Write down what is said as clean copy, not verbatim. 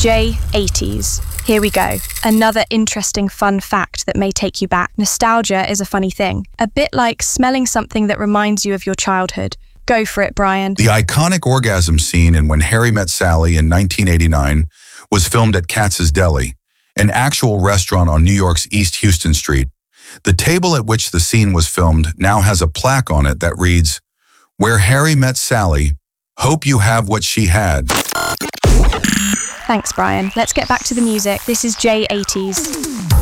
J80s. Here we go. Another interesting fun fact that may take you back. Nostalgia is a funny thing. A bit like smelling something that reminds you of your childhood. Go for it, Brian. The iconic orgasm scene in When Harry Met Sally in 1989 was filmed at Katz's Deli, an actual restaurant on New York's East Houston Street. The table at which the scene was filmed now has a plaque on it that reads, "Where Harry Met Sally, hope you have what she had." Thanks, Brian. Let's get back to the music. This is J80s.